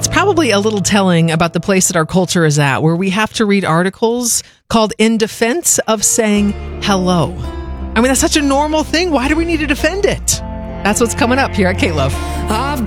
It's probably a little telling about the place that our culture is at, where we have to read articles called In Defense of Saying Hello. I mean, that's such a normal thing. Why do we need to defend it? That's what's coming up here at K-Love.